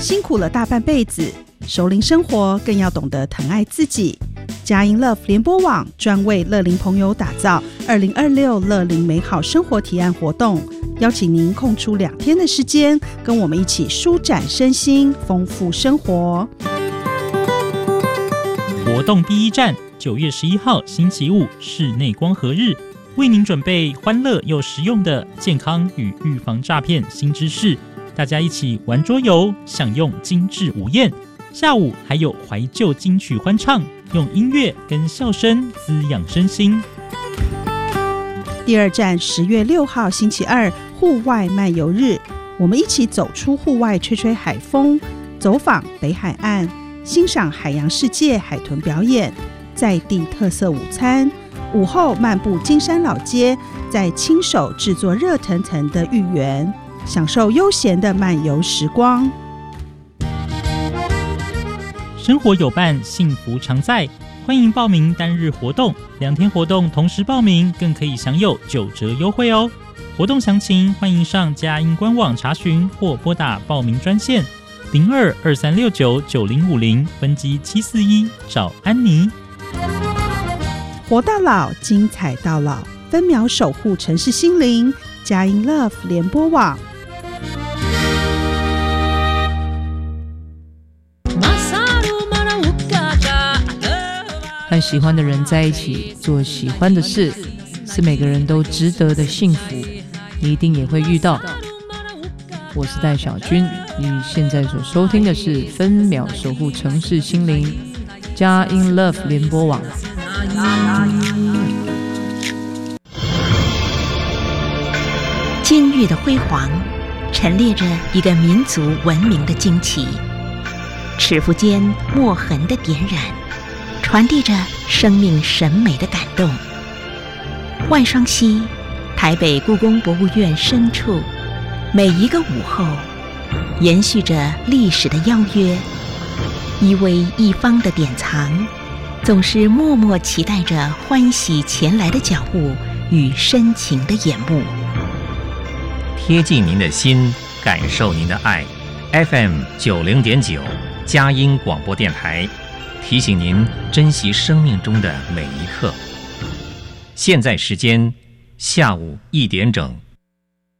辛苦了大半辈子，熟龄生活更要懂得疼爱自己。佳音 Love 联播网专为乐龄朋友打造2026乐龄美好生活提案活动，邀请您空出2天的时间，跟我们一起舒展身心，丰富生活。 活动第一站，9月11号星期五室内光合日，为您准备欢乐又实用的健康与预防诈骗新知识，大家一起玩桌游，享用精致午宴。下午还有怀旧金曲欢唱，用音乐跟笑声滋养身心。 第二站10月6号星期二户外漫游日，我们一起走出户外，吹吹海风，走访北海岸，欣赏海洋世界海豚表演，在地特色午餐，午后漫步金山老街，再亲手制作热腾腾的芋圆，享受悠闲的漫游时光。 生活有伴，幸福常在。欢迎报名单日活动，2天活动同时报名，更可以享有9折优惠哦。活动详情欢迎上佳音官网查询，或拨打报名专线0223699050分机741找安妮。 活到老，精彩到老，分秒守护城市心灵。佳音 Love 联播网。 和喜欢的人在一起，做喜欢的事，是每个人都值得的幸福，你一定也会遇到。我是戴小军，你现在所收听的是分秒守护城市心灵佳音 Love 联播网。 今日的辉煌陈列着一个民族文明的惊奇，尺幅间墨痕的点染，传递着生命审美的感动。万双溪，台北故宫博物院深处，每一个午后，延续着历史的邀约，一微一方的典藏，总是默默期待着欢喜前来的脚步与深情的眼目。 贴近您的心，感受您的爱。FM 90.9佳音广播电台，提醒您珍惜生命中的每一刻。现在时间下午1点整。